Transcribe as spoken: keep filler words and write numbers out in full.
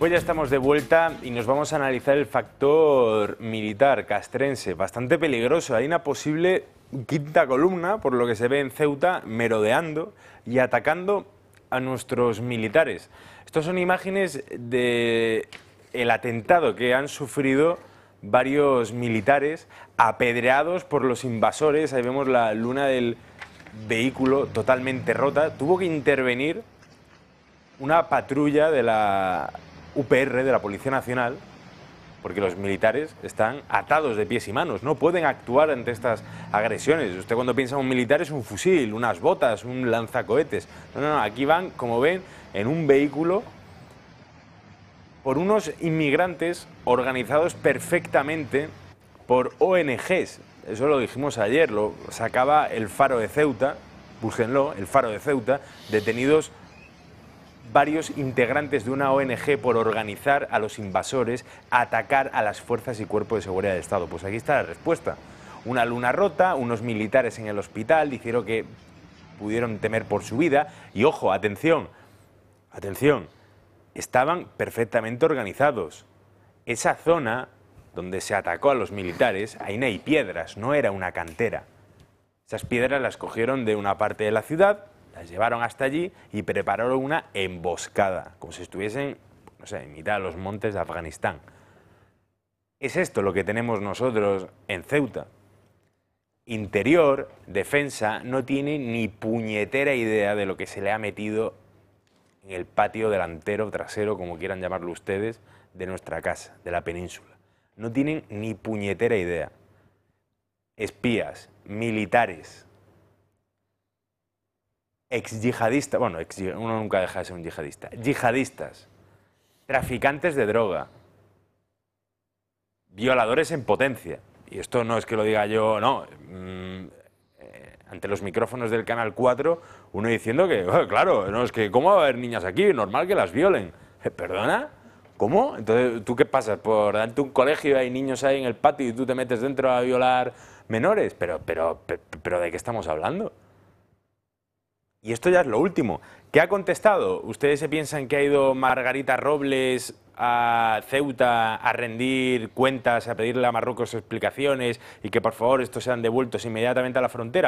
pues ya estamos de vuelta y nos vamos a analizar el factor militar castrense, bastante peligroso. Hay una posible quinta columna, por lo que se ve en Ceuta, merodeando y atacando a nuestros militares. Estas son imágenes del atentado que han sufrido varios militares apedreados por los invasores. Ahí vemos la luna del vehículo totalmente rota. Tuvo que intervenir una patrulla de la U P R, de la Policía Nacional, porque los militares están atados de pies y manos, no pueden actuar ante estas agresiones. Usted cuando piensa en un militar es un fusil, unas botas, un lanzacohetes. No, no, no, aquí van, como ven, en un vehículo por unos inmigrantes organizados perfectamente por O N Ges. Eso lo dijimos ayer, lo sacaba El Faro de Ceuta, búsquenlo, El Faro de Ceuta, detenidos varios integrantes de una O N Ge por organizar a los invasores a atacar a las fuerzas y cuerpos de seguridad del Estado. Pues aquí está la respuesta. Una luna rota, unos militares en el hospital, dijeron que pudieron temer por su vida. Y ojo, atención, atención, estaban perfectamente organizados. Esa zona donde se atacó a los militares, ahí no hay piedras, no era una cantera. Esas piedras las cogieron de una parte de la ciudad, las llevaron hasta allí y prepararon una emboscada, como si estuviesen, no sé, en mitad de los montes de Afganistán. Es esto lo que tenemos nosotros en Ceuta. Interior, defensa, no tiene ni puñetera idea de lo que se le ha metido en el patio delantero, trasero, como quieran llamarlo ustedes, de nuestra casa, de la península. No tienen ni puñetera idea. Espías, militares, ex yihadistas, bueno, ex, uno nunca deja de ser un yihadista, yihadistas, traficantes de droga, violadores en potencia. Y esto no es que lo diga yo, no, mmm, eh, ante los micrófonos del Canal cuatro, uno diciendo que, oh, claro, no, es que ¿cómo va a haber niñas aquí? Normal que las violen. ¿Perdona? ¿Cómo? Entonces, ¿tú qué pasas? ¿Por darte un colegio, hay niños ahí en el patio y tú te metes dentro a violar menores? Pero, pero, pero, pero ¿de qué estamos hablando? Y esto ya es lo último. ¿Qué ha contestado? ¿Ustedes se piensan que ha ido Margarita Robles a Ceuta a rendir cuentas, a pedirle a Marruecos explicaciones y que por favor estos sean devueltos inmediatamente a la frontera?